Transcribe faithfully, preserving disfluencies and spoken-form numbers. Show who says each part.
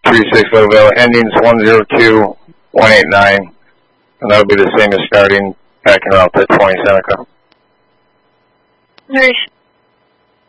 Speaker 1: three six Louisville, endings one zero two, one eight nine, and that'll be the same as starting back in Route twenty Seneca.
Speaker 2: Nourish.